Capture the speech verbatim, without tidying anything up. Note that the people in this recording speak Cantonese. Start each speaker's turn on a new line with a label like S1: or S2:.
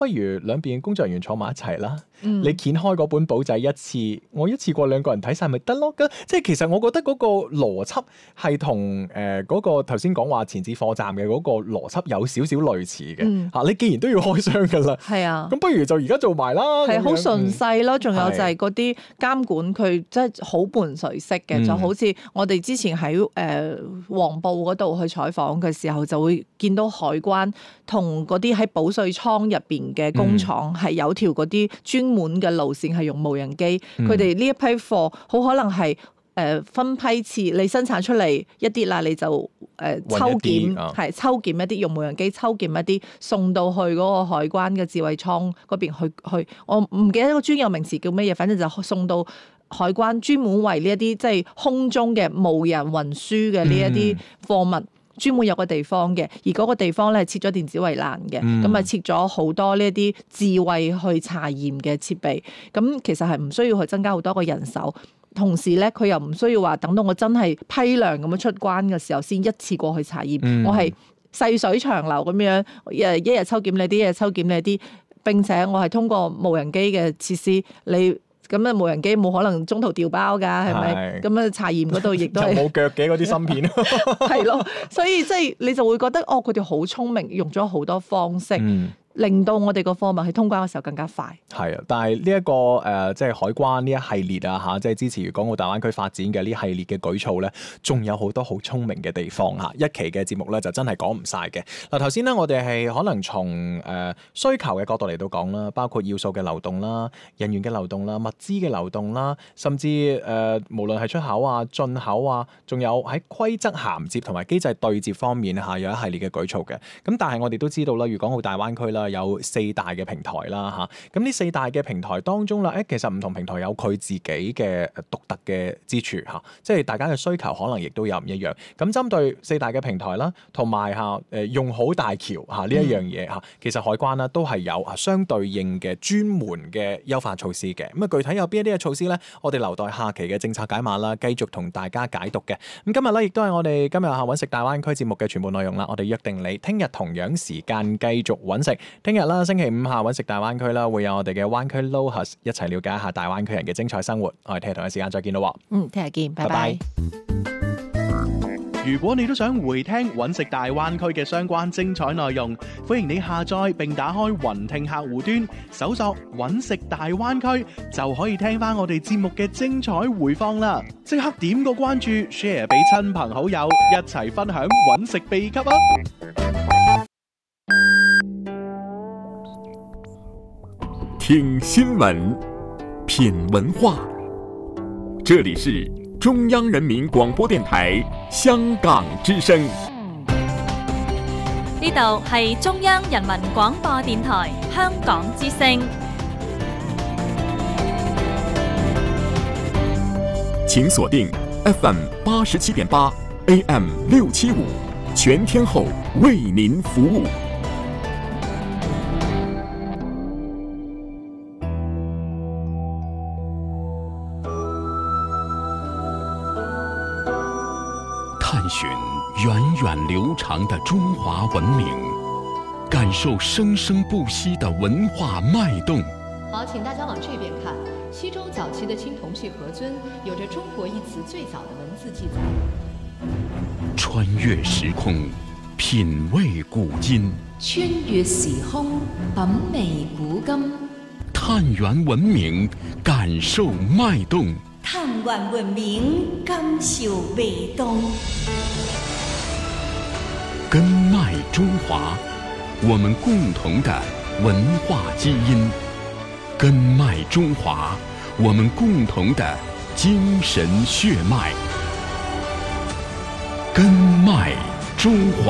S1: 不如兩邊工作人員坐埋一齊啦。
S2: 嗯、
S1: 你掀開嗰本簿仔一次，我一次過兩個人睇晒咪得咯。即係其實我覺得嗰個邏輯係同誒嗰個頭先講話前置貨站嘅嗰個邏輯有少少類似嘅嚇、嗯啊。你既然都要開箱㗎啦，係啊，咁不如就而家做埋啦。
S2: 係好順勢咯。仲、嗯、有就係嗰啲監管佢真係好伴隨式嘅，嗯、就好似我哋之前喺誒、呃、黃埔嗰度去採訪嘅時候，就會見到海關同嗰啲喺保稅倉入邊嘅工廠係有條嗰啲專門嘅路線係用無人機，佢哋呢一批貨好可能係誒、呃、分批次，你生產出嚟一啲啦，你就誒、呃、抽檢係、啊、抽檢一啲用無人機抽檢一啲送到去嗰個海關嘅智慧倉嗰邊去去，我唔記得個專有名詞叫乜嘢，反正就送到海關專門為呢一啲即係空中嘅無人運輸嘅呢一啲貨物。嗯專門有個地方嘅，而嗰個地方咧設咗電子圍欄嘅，咁啊、嗯、設咗好多呢一啲智慧去查驗嘅設備，咁其實係唔需要去增加好多個人手，同時咧佢又唔需要話等到我真係批量咁樣出關嘅時候先一次過去查驗，嗯、我係細水長流咁樣，誒一日抽檢你啲，一日抽檢你啲，並且我係通過無人機嘅設施你。咁啊，無人機冇可能中途調包㗎，係咪？咁啊，查驗嗰度亦都係
S1: 冇腳嘅嗰啲芯片，
S2: 係咯。所以即係你就會覺得，哦，佢哋好聰明，用咗好多方式。嗯令到我哋個貨物喺通關嘅時候更加快。
S1: 係啊，但係呢一個誒、呃，即係海關呢一系列啊嚇，即係支持粵港澳大灣區發展嘅呢系列嘅舉措咧，仲有好多好聰明嘅地方嚇。一期嘅節目咧就真係講唔晒嘅。嗱，頭先咧我哋係可能從誒、呃、需求嘅角度嚟到講啦，包括要素嘅流動啦、人員嘅流動啦、物資嘅流動啦，甚至誒、呃、無論係出口啊、進口啊，仲有喺規則銜接同埋機制對接方面嚇，有一系列嘅舉措嘅。咁但係我哋都知道啦，粵港澳大灣區啦。有四大嘅平台啦嚇，咁呢四大嘅平台當中啦，誒其實唔同平台有佢自己嘅獨特嘅之處嚇，即係大家嘅需求可能亦都有唔一樣。咁針對四大嘅平台啦，同埋嚇誒用好大橋嚇呢一樣嘢嚇，其實海關啦都係有啊相對應嘅專門嘅優化措施嘅。咁啊具體有邊一啲嘅措施咧？我哋留待下期嘅政策解碼啦，繼續同大家解讀嘅。咁今日咧亦都係我哋今日下揾食大灣區節目嘅全部內容啦。我哋約定你聽日同樣時間繼續揾食。聽日啦，星期五下揾食大灣區啦，會有我哋嘅灣區 Lohas 一齊了解一下大灣區人嘅精彩生活。我哋聽日同一時間再見咯。
S2: 嗯，聽日見，拜拜。
S3: 如果你都想回聽揾食大灣區嘅相關精彩內容，歡迎你下載並打開雲聽客戶端，搜索揾食大灣區，就可以聽翻我哋節目嘅精彩回放啦！即刻點個關注 ，share 俾親朋好友，一齊分享揾食秘笈啊！
S4: 聽新聞，品文化，這裡是中央人民廣播電台香港之聲。
S5: 呢度係中央人民廣播電台香港之聲。
S4: 請鎖定 F M 八十七點八 A M 六七五，全天候為您服務。探尋源遠流長的中華文明，感受生生不息的文化脈動。
S6: 好，請大家往這邊看。西周早期的青銅器盒尊有着中國一詞最早的文字記載。
S4: 穿越時空，品味古今。
S6: 穿越時空，品味古今。
S4: 探源文明，感受脈動。
S7: 探源文明，感受脈動。
S4: 根脈中華，我們共同的文化基因。根脈中華，我們共同的精神血脈。根脈中華。